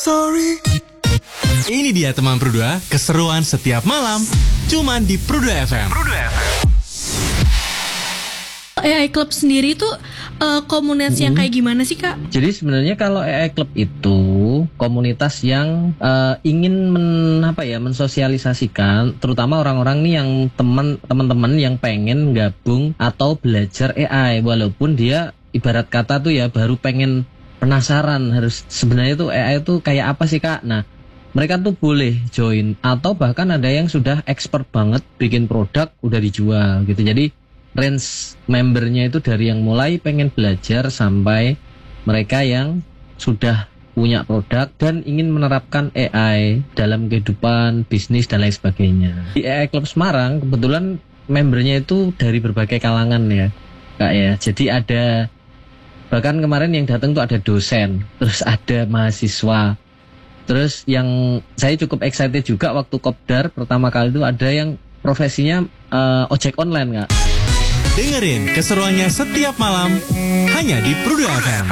Ini dia teman Pru2, keseruan setiap malam, cuman di Pru2 FM. AI Club sendiri tuh komunitas yang kayak gimana sih, Kak? Jadi sebenarnya kalau AI Club itu komunitas yang ingin mensosialisasikan, terutama orang-orang nih yang teman-teman yang pengen gabung atau belajar AI, walaupun dia ibarat kata tuh ya baru pengen penasaran harus sebenarnya tuh AI itu kayak apa sih, Kak? Nah, mereka tuh boleh join atau bahkan ada yang sudah expert banget bikin produk udah dijual gitu. Jadi range membernya itu dari yang mulai pengen belajar sampai mereka yang sudah punya produk dan ingin menerapkan AI dalam kehidupan bisnis dan lain sebagainya. Di AI Club Semarang kebetulan membernya itu dari berbagai kalangan ya, Kak ya. Jadi ada, bahkan kemarin yang datang tuh ada dosen, terus ada mahasiswa. Terus yang saya cukup excited juga waktu kopdar pertama kali itu ada yang profesinya ojek online, Kak. Dengerin keseruannya setiap malam hanya di Pru2 FM.